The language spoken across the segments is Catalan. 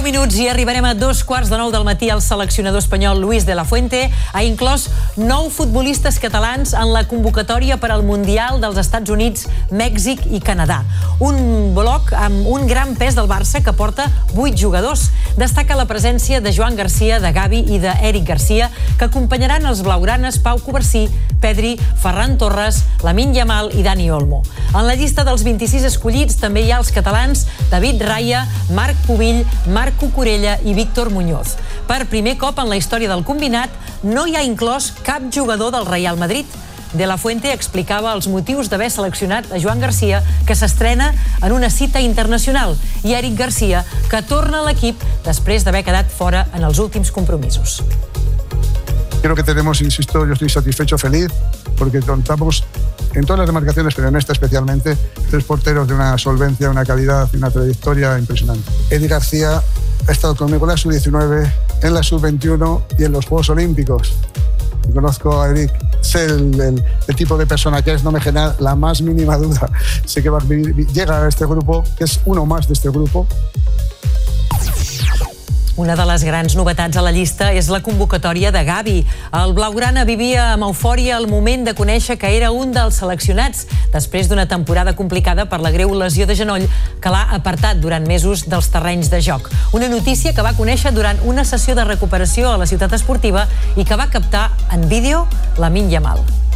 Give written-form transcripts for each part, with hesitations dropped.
10 minuts i arribarem a 2:15 del matí. El seleccionador espanyol Luis de la Fuente ha inclòs 9 futbolistes catalans en la convocatòria per al Mundial dels Estats Units, Mèxic i Canadà. Un bloc amb un gran pes del Barça que porta 8 jugadors. Destaca la presència de Joan Garcia, de Gavi i d'Eric Garcia, que acompanyaran els blaugranes Pau Covarsí, Pedri, Ferran Torres, Lamine Yamal i Dani Olmo. En la llista dels 26 escollits també hi ha els catalans David Raya, Marc Pubill, Marc Cucurella i Víctor Muñoz. Per primer cop en la història del combinat no hi ha inclòs cap jugador del Real Madrid. De la Fuente explicava els motius d'haver seleccionat a Joan Garcia, que s'estrena en una cita internacional, i Eric Garcia, que torna a l'equip després d'haver quedat fora en els últims compromisos. Creo que tenemos, insisto, yo estoy satisfecho, feliz, porque contamos en todas las demarcaciones, pero en esta especialmente, 3 porteros de una solvencia, una calidad y una trayectoria impresionante. Eddie García ha estado conmigo en la Sub-19, en la Sub-21 y en los Juegos Olímpicos. Conozco a Eric, sé el tipo de persona que es, no me genera la más mínima duda. Sé que llega a este grupo, que es uno más de este grupo. Una de les grans novetats a la llista és la convocatòria de Gavi. El blaugrana vivia amb eufòria el moment de conèixer que era un dels seleccionats després d'una temporada complicada per la greu lesió de genoll que l'ha apartat durant mesos dels terrenys de joc. Una notícia que va conèixer durant una sessió de recuperació a la ciutat esportiva i que va captar en vídeo Lamine Yamal.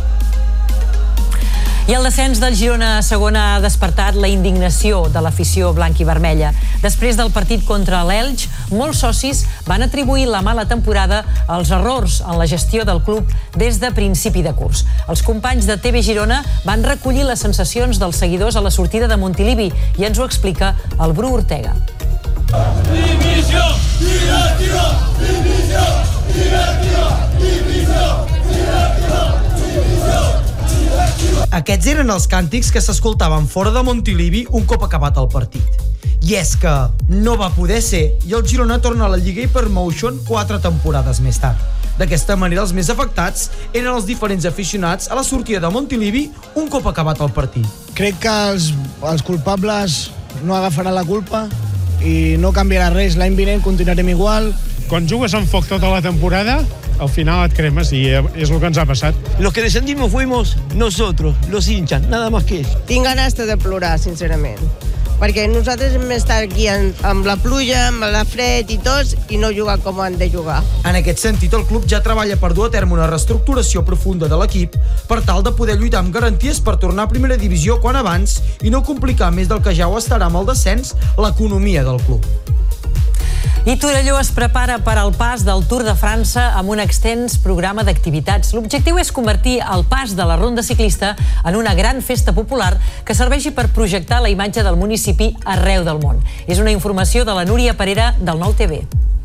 I el descens del Girona a segona ha despertat la indignació de l'afició blanc i vermella. Després del partit contra l'Elx, molts socis van atribuir la mala temporada als errors en la gestió del club des de principi de curs. Els companys de TV Girona van recollir les sensacions dels seguidors a la sortida de Montilivi i ens ho explica el Bru Ortega. Divisió! Divisió! Divisió! Divisió! Divisió! Divisió! Aquests eren els càntics que s'escoltaven fora de Montilivi un cop acabat el partit. I és que no va poder ser i el Girona torna a la Lliga Hypermotion 4 temporades més tard. D'aquesta manera, els més afectats eren els diferents aficionats a la sortida de Montilivi un cop acabat el partit. Crec que els culpables no agafaran la culpa i no canviarà res. L'any vinent continuarem igual. Quan jugues amb foc tota la temporada, al final et cremes i és el que ens ha passat. Los que descendimos fuimos nosotros, los hinchas, nada más que eso. Tinc ganes de plorar, sincerament, perquè nosaltres hem estat aquí amb la pluja, amb la fred i tots, i no jugar com han de jugar. En aquest sentit, el club ja treballa per dur a terme una reestructuració profunda de l'equip per tal de poder lluitar amb garanties per tornar a primera divisió quan abans i no complicar més del que ja ho estarà amb el descens l'economia del club. I Torelló es prepara per al pas del Tour de França amb un extens programa d'activitats. L'objectiu és convertir el pas de la ronda ciclista en una gran festa popular que serveixi per projectar la imatge del municipi arreu del món. És una informació de la Núria Parera del Nou TV.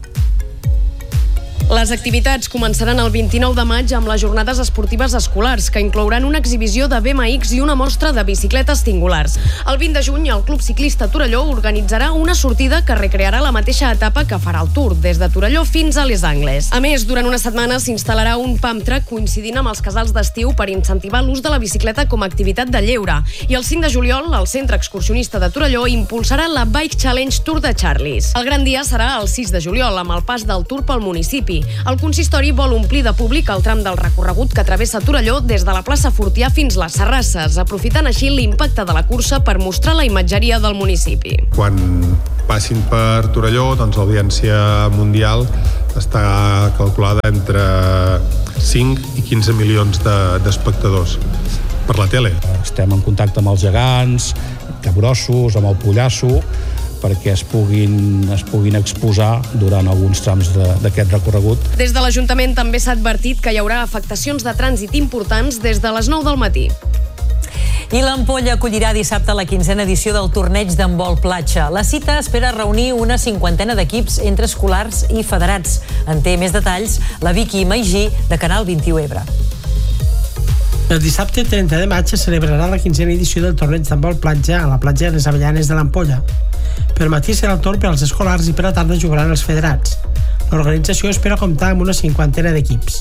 Les activitats començaran el 29 de maig amb les jornades esportives escolars, que inclouran una exhibició de BMX i una mostra de bicicletes singulars. El 20 de juny, el Club Ciclista Torelló organitzarà una sortida que recrearà la mateixa etapa que farà el Tour, des de Torelló fins a Les Angles. A més, durant una setmana s'instal·larà un pump track coincidint amb els casals d'estiu per incentivar l'ús de la bicicleta com a activitat de lleure. I el 5 de juliol, el Centre Excursionista de Torelló impulsarà la Bike Challenge Tour de Charlies. El gran dia serà el 6 de juliol, amb el pas del Tour pel municipi. El consistori vol omplir de públic el tram del recorregut que travessa Torelló des de la plaça Fortià fins les Serrasses, aprofitant així l'impacte de la cursa per mostrar la imatgeria del municipi. Quan passin per Torelló, doncs l'audiència mundial està calculada entre 5 i 15 milions d'espectadors per la tele. Estem en contacte amb els gegants, capgrossos, amb el pollasso, perquè es puguin exposar durant alguns trams d'aquest recorregut. Des de l'Ajuntament també s'ha advertit que hi haurà afectacions de trànsit importants des de les 9 del matí. I l'Ampolla acollirà dissabte la 15a edició del torneig d'handbol platja. La cita espera reunir una 50ena d'equips entre escolars i federats. En té més detalls la Vicky Maigí, de Canal 21 Ebre. El dissabte 30 de maig se celebrarà la 15a edició del torneig d'handbol platja a la platja de les Avellanes de l'Ampolla. Per matí serà el torn per als escolars i per la tarda jugaran els federats. L'organització espera comptar amb una 50ena d'equips.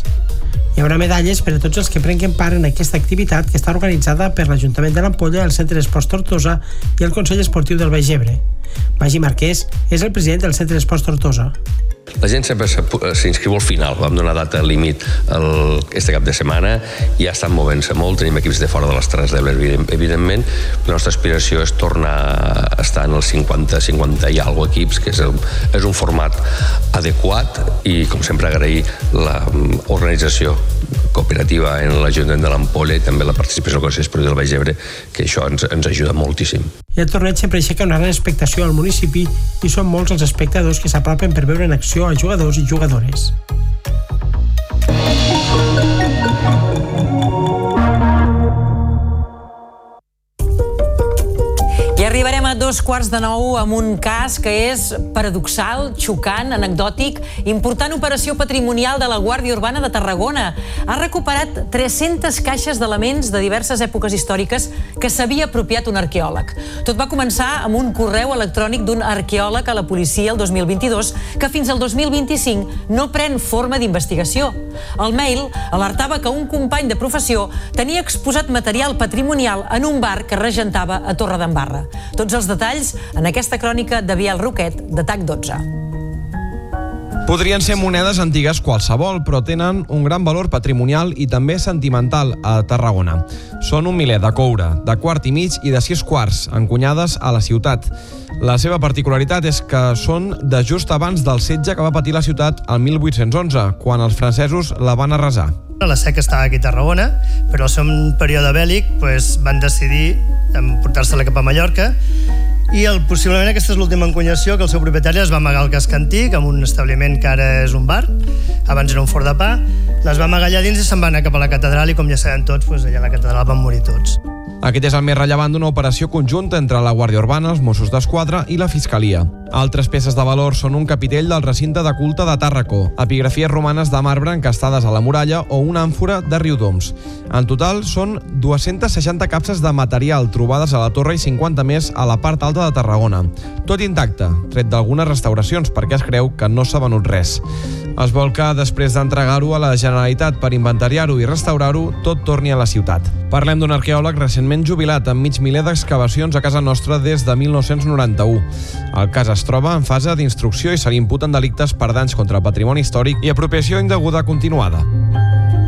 Hi haurà medalles per a tots els que prenguin part en aquesta activitat que està organitzada per l'Ajuntament de l'Ampolla, el Centre d'Esports Tortosa i el Consell Esportiu del Baix Ebre. Magí Marquès és el president del Centre d'Esports Tortosa. La gent sempre s'inscriu al final. Vam donar data límit este cap de setmana i ja estan movent-se molt. Tenim equips de fora de les Terres d'Ebre, evidentment. La nostra aspiració és tornar a estar en els 50 i alguna equips, que és un format adequat, i, com sempre, agrair l'organització cooperativa en l'Ajuntament de l'Ampolla i també la participació del Consell Esportiu del Baix Ebre, que això ens ajuda moltíssim. I el torneig sempre aixeca una gran expectació al municipi i són molts els espectadors que s'apropen per veure en acció a jugadors i jugadores. I arribarem a 8:45 amb un cas que és paradoxal, xocant, anecdòtic, important operació patrimonial de la Guàrdia Urbana de Tarragona. Ha recuperat 300 caixes d'elements de diverses èpoques històriques que s'havia apropiat un arqueòleg. Tot va començar amb un correu electrònic d'un arqueòleg a la policia el 2022 que fins al 2025 no pren forma d'investigació. El mail alertava que un company de professió tenia exposat material patrimonial en un bar que regentava a Torredembarra. Tots els detalls en aquesta crònica de Biel Roquet, de TAC 12. Podrien ser monedes antigues qualsevol, però tenen un gran valor patrimonial i també sentimental a Tarragona. Són un miler de coure, de quart i mig i de 6 quarts, encunyades a la ciutat. La seva particularitat és que són de just abans del setge que va patir la ciutat el 1811, quan els francesos la van arrasar. La SEC estava aquí a Tarragona, però al seu període bèl·lic van decidir portar-se-la cap a Mallorca i possiblement aquesta és l'última encunyació que el seu propietari es va amagar al casc antic amb un establiment que ara és un bar, abans era un forn de pa, les va amagar allà dins i se'n va anar cap a la catedral i, com ja sabem tots, allà a la catedral van morir tots. Aquest és el més rellevant d'una operació conjunta entre la Guàrdia Urbana, els Mossos d'Esquadra i la Fiscalia. Altres peces de valor són un capitell del recinte de culte de Tàrraco, epigrafies romanes de marbre encastades a la muralla o una àmfora de Riudoms. En total són 260 capses de material trobades a la torre i 50 més a la part alta de Tarragona. Tot intacte, tret d'algunes restauracions perquè es creu que no s'ha venut res. Es vol que, després d'entregar-ho a la Generalitat per inventariar-ho i restaurar-ho, tot torni a la ciutat. Parlem d'un arqueòleg recentment jubilat amb mig miler d'excavacions a casa nostra des de 1991. El cas es troba en fase d'instrucció i se li imputen delictes per danys contra el patrimoni històric i apropiació indeguda continuada.